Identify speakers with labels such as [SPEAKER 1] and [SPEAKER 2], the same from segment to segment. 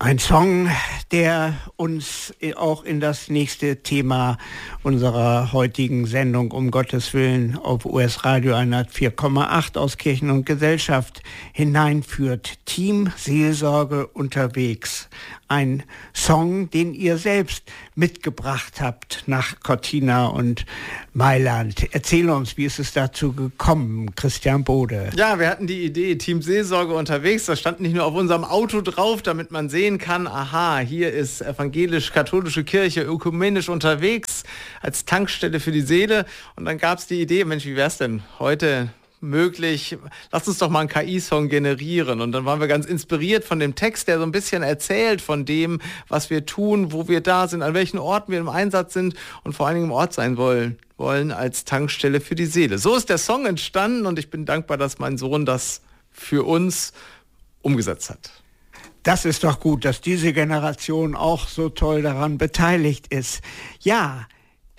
[SPEAKER 1] Ein Song, der uns auch in das nächste Thema unserer heutigen Sendung um Gottes Willen auf US Radio 104,8 aus Kirchen und Gesellschaft hineinführt. Team Seelsorge unterwegs. Ein Song, den ihr selbst mitgebracht habt nach Cortina und Mailand. Erzähl uns, wie ist es dazu gekommen, Christian Bode?
[SPEAKER 2] Ja, wir hatten die Idee, Team Seelsorge unterwegs. Das stand nicht nur auf unserem Auto drauf, damit man sehen kann, aha, hier ist evangelisch-katholische Kirche ökumenisch unterwegs als Tankstelle für die Seele. Und dann gab es die Idee, Mensch, wie wäre es denn heute möglich, lass uns doch mal einen KI-Song generieren. Und dann waren wir ganz inspiriert von dem Text, der so ein bisschen erzählt von dem, was wir tun, wo wir da sind, an welchen Orten wir im Einsatz sind und vor allen Dingen im Ort sein wollen als Tankstelle für die Seele. So ist der Song entstanden und ich bin dankbar, dass mein Sohn das für uns umgesetzt hat.
[SPEAKER 1] Das ist doch gut, dass diese Generation auch so toll daran beteiligt ist. Ja,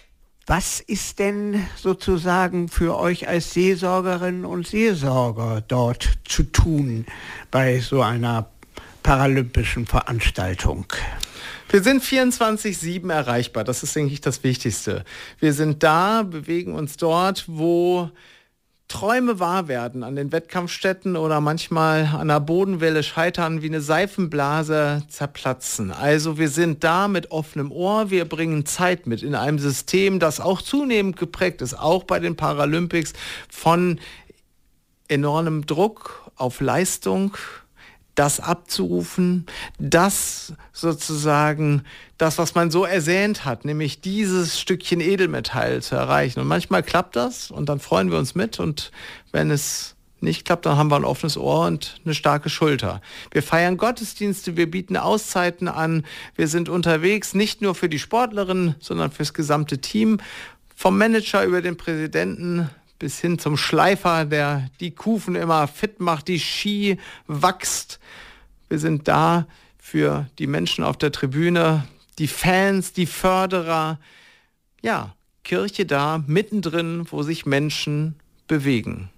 [SPEAKER 1] was ist denn sozusagen für euch als Seelsorgerinnen und Seelsorger dort zu tun bei so einer paralympischen Veranstaltung?
[SPEAKER 2] Wir sind 24/7 erreichbar, das ist, denke ich, das Wichtigste. Wir sind da, bewegen uns dort, wo Träume wahr werden, an den Wettkampfstätten oder manchmal an der Bodenwelle scheitern, wie eine Seifenblase zerplatzen. Also wir sind da mit offenem Ohr, wir bringen Zeit mit in einem System, das auch zunehmend geprägt ist, auch bei den Paralympics, von enormem Druck auf Leistung, das abzurufen, das sozusagen, das, was man so ersehnt hat, nämlich dieses Stückchen Edelmetall zu erreichen. Und manchmal klappt das und dann freuen wir uns mit und wenn es nicht klappt, dann haben wir ein offenes Ohr und eine starke Schulter. Wir feiern Gottesdienste, wir bieten Auszeiten an, wir sind unterwegs, nicht nur für die Sportlerinnen, sondern fürs gesamte Team, vom Manager über den Präsidenten bis hin zum Schleifer, der die Kufen immer fit macht, die Ski wächst. Wir sind da für die Menschen auf der Tribüne, die Fans, die Förderer. Ja, Kirche da, mittendrin, wo sich Menschen bewegen.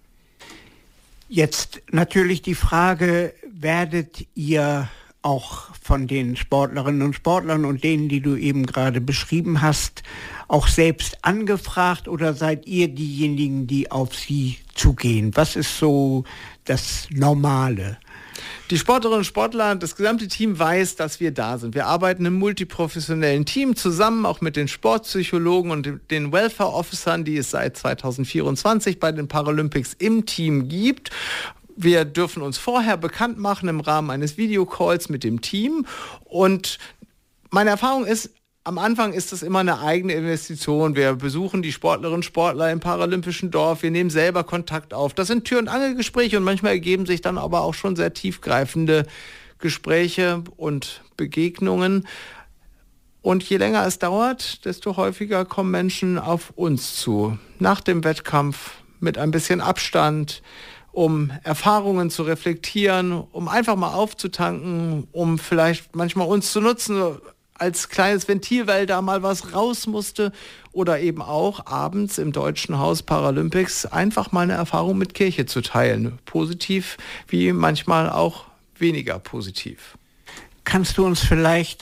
[SPEAKER 1] Jetzt natürlich die Frage, werdet ihr auch von den Sportlerinnen und Sportlern und denen, die du eben gerade beschrieben hast, auch selbst angefragt oder seid ihr diejenigen, die auf sie zugehen? Was ist so das Normale?
[SPEAKER 2] Die Sportlerinnen und Sportler, das gesamte Team weiß, dass wir da sind. Wir arbeiten im multiprofessionellen Team zusammen, auch mit den Sportpsychologen und den Welfare Officern, die es seit 2024 bei den Paralympics im Team gibt. Wir dürfen uns vorher bekannt machen im Rahmen eines Videocalls mit dem Team. Und meine Erfahrung ist, am Anfang ist das immer eine eigene Investition. Wir besuchen die Sportlerinnen und Sportler im Paralympischen Dorf. Wir nehmen selber Kontakt auf. Das sind Tür- und Angelgespräche und manchmal ergeben sich dann aber auch schon sehr tiefgreifende Gespräche und Begegnungen. Und je länger es dauert, desto häufiger kommen Menschen auf uns zu. Nach dem Wettkampf mit ein bisschen Abstand, um Erfahrungen zu reflektieren, um einfach mal aufzutanken, um vielleicht manchmal uns zu nutzen als kleines Ventil, weil da mal was raus musste oder eben auch abends im Deutschen Haus Paralympics einfach mal eine Erfahrung mit Kirche zu teilen. Positiv wie manchmal auch weniger positiv.
[SPEAKER 1] Kannst du uns vielleicht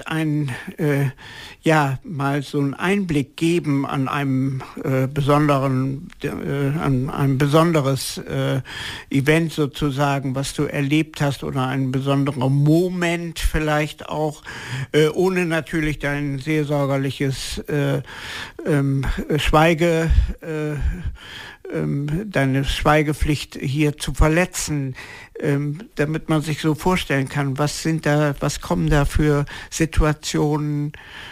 [SPEAKER 1] mal so einen Einblick geben an einem besonderes Event sozusagen, was du erlebt hast oder einen besonderen Moment vielleicht auch, ohne natürlich dein seelsorgerliches deine Schweigepflicht hier zu verletzen, damit man sich so vorstellen kann, was kommen da für Situationen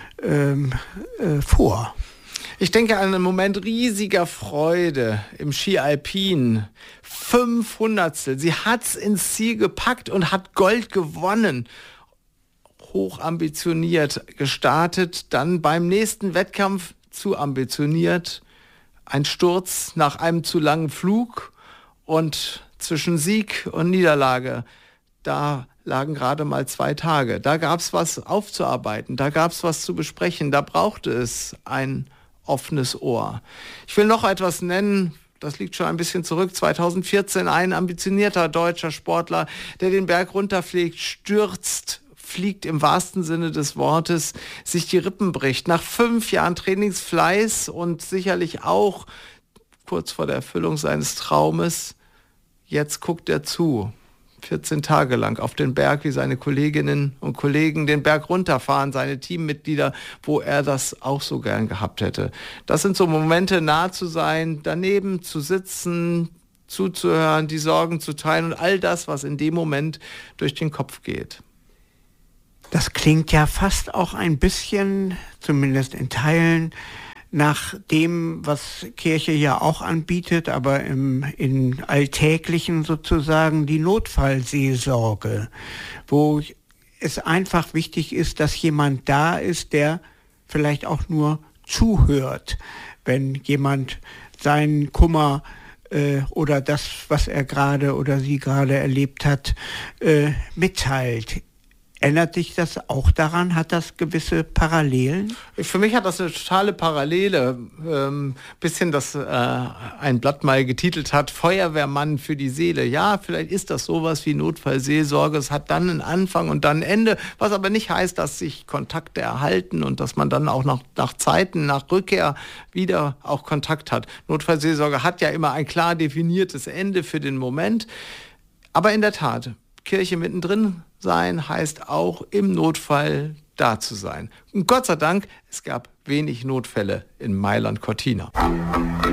[SPEAKER 1] vor?
[SPEAKER 2] Ich denke an einen Moment riesiger Freude im Ski Alpin. 500. Sie hat's ins Ziel gepackt und hat Gold gewonnen. Hoch ambitioniert gestartet, dann beim nächsten Wettkampf zu ambitioniert. Ein Sturz nach einem zu langen Flug und zwischen Sieg und Niederlage, da lagen gerade mal 2 Tage. Da gab es was aufzuarbeiten, da gab es was zu besprechen, da brauchte es ein offenes Ohr. Ich will noch etwas nennen, das liegt schon ein bisschen zurück, 2014, ein ambitionierter deutscher Sportler, der den Berg runterfliegt, stürzt, fliegt im wahrsten Sinne des Wortes, sich die Rippen bricht. Nach 5 Jahren Trainingsfleiß und sicherlich auch kurz vor der Erfüllung seines Traumes, jetzt guckt er zu. 14 Tage lang auf den Berg, wie seine Kolleginnen und Kollegen den Berg runterfahren, seine Teammitglieder, wo er das auch so gern gehabt hätte. Das sind so Momente, nah zu sein, daneben zu sitzen, zuzuhören, die Sorgen zu teilen und all das, was in dem Moment durch den Kopf geht.
[SPEAKER 1] Das klingt ja fast auch ein bisschen, zumindest in Teilen, nach dem, was Kirche ja auch anbietet, aber in Alltäglichen sozusagen die Notfallseelsorge, wo es einfach wichtig ist, dass jemand da ist, der vielleicht auch nur zuhört, wenn jemand seinen Kummer oder das, was er gerade oder sie gerade erlebt hat, mitteilt. Ändert dich das auch daran? Hat das gewisse Parallelen?
[SPEAKER 2] Für mich hat das eine totale Parallele. Bisschen, das ein Blatt mal getitelt hat, Feuerwehrmann für die Seele. Ja, vielleicht ist das sowas wie Notfallseelsorge. Es hat dann einen Anfang und dann ein Ende, was aber nicht heißt, dass sich Kontakte erhalten und dass man dann auch nach Zeiten, nach Rückkehr wieder auch Kontakt hat. Notfallseelsorge hat ja immer ein klar definiertes Ende für den Moment. Aber in der Tat, Kirche mittendrin sein heißt auch im Notfall da zu sein. Und Gott sei Dank, es gab wenig Notfälle in Mailand Cortina.